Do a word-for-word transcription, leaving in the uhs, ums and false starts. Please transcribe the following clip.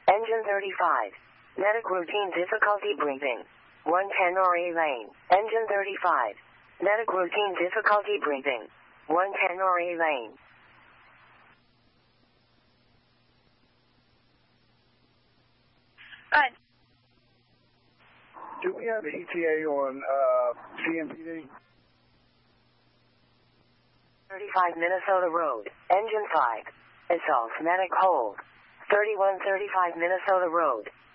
Engine thirty-five. Medic routine difficulty breathing. one ten or A lane. Engine thirty-five. Medic routine difficulty breathing. one ten or A lane. Good. Do we have the E T A on uh, C M P D? thirty-five Minnesota Road. Engine five. Assault medic hold. thirty-one thirty-five Minnesota Road.